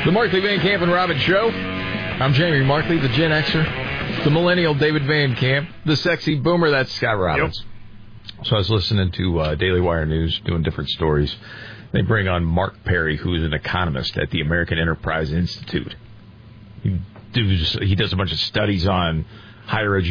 The Markley, Van Camp, and Robbins Show. I'm Jamie Markley, the Gen Xer, the millennial David Van Camp, the sexy boomer, that's Scott Robbins. Yep. So I was listening to Daily Wire News, doing different stories. They bring on Mark Perry, who is an economist at the American Enterprise Institute. He does a bunch of studies on higher education.